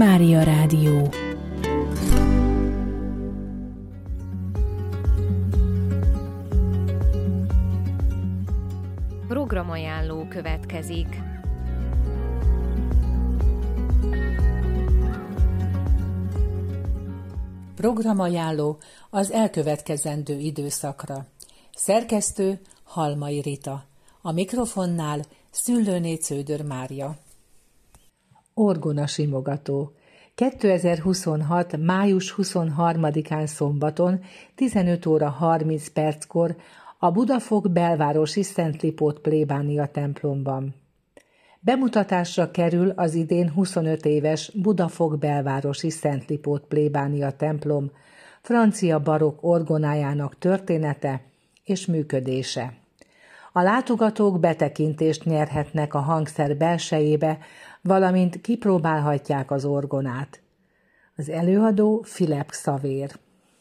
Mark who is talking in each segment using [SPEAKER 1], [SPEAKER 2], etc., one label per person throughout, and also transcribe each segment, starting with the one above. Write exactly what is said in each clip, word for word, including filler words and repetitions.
[SPEAKER 1] Mária Rádió.
[SPEAKER 2] Programajánló következik.
[SPEAKER 3] Programajánló az elkövetkezendő időszakra. Szerkesztő Halmai Rita. A mikrofonnál Szüllőné Cződör Mária. Orgona simogató. kétezer-huszonhat. május huszonharmadikán szombaton tizenöt óra harminc perckor a Budafok belvárosi Szent Lipót plébánia templomban. Bemutatásra kerül az idén huszonöt éves Budafok belvárosi Szent Lipót plébánia templom francia barokk orgonájának története és működése. A látogatók betekintést nyerhetnek a hangszer belsejébe, valamint kipróbálhatják az orgonát. Az előadó Philip Xavér.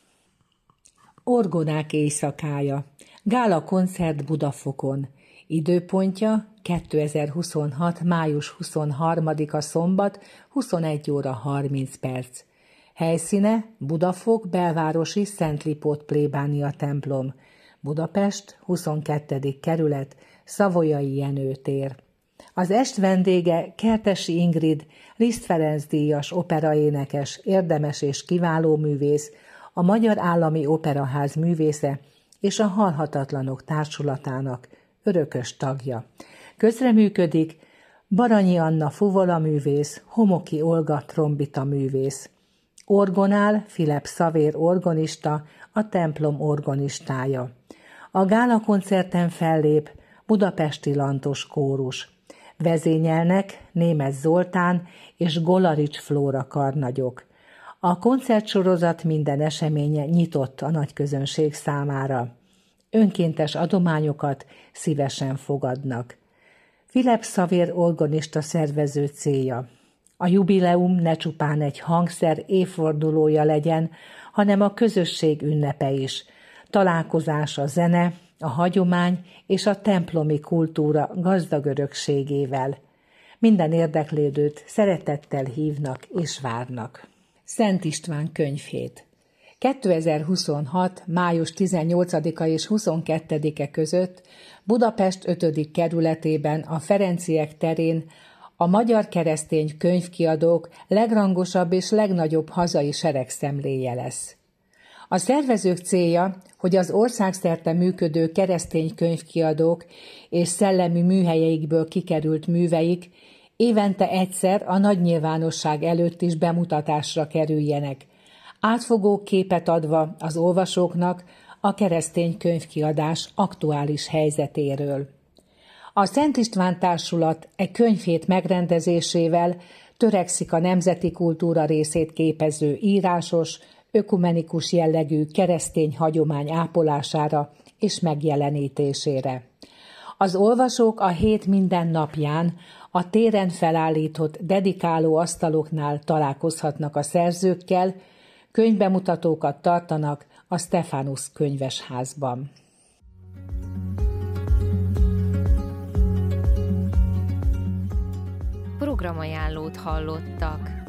[SPEAKER 3] Orgonák éjszakája. Gála koncert Budafokon. Időpontja kétezer-huszonhat. május huszonharmadika szombat, huszonegy óra harminc perc. Helyszíne Budafok belvárosi Szent Lipót plébánia templom. Budapest, huszonkettedik kerület, Savoyai Jenő tér. Az est vendége Kertesi Ingrid, Liszt Ferenc díjas operaénekes, érdemes és kiváló művész, a Magyar Állami Operaház művésze és a Halhatatlanok Társulatának örökös tagja. Közreműködik Baranyi Anna fuvola művész, Homoki Olga trombita művész. Orgonál Philip Xavér orgonista, a templom orgonistája. A gála koncerten fellép Budapesti Lantos kórus. Vezényelnek Németh Zoltán és Golarics Flóra karnagyok. A koncertsorozat minden eseménye nyitott a nagyközönség számára. Önkéntes adományokat szívesen fogadnak. Philip Xavér orgonista szervező célja. A jubileum ne csupán egy hangszer évfordulója legyen, hanem a közösség ünnepe is. Találkozás a zene, a hagyomány és a templomi kultúra gazdag örökségével. Minden érdeklődőt szeretettel hívnak és várnak. Szent István könyvhét. kétezer-huszonhat. május tizennyolcadika és huszonkettedike között Budapest ötödik kerületében a Ferenciek terén a magyar keresztény könyvkiadók legrangosabb és legnagyobb hazai seregszemléje lesz. A szervezők célja, hogy az országszerte működő keresztény könyvkiadók és szellemi műhelyeikből kikerült műveik évente egyszer a nagy nyilvánosság előtt is bemutatásra kerüljenek, átfogó képet adva az olvasóknak a keresztény könyvkiadás aktuális helyzetéről. A Szent István Társulat e könyvhét megrendezésével törekszik a nemzeti kultúra részét képező írásos, ökumenikus jellegű keresztény hagyomány ápolására és megjelenítésére. Az olvasók a hét minden napján a téren felállított dedikáló asztaloknál találkozhatnak a szerzőkkel, könyvbemutatókat tartanak a Stephanus könyvesházban.
[SPEAKER 2] Programajánlót hallottak.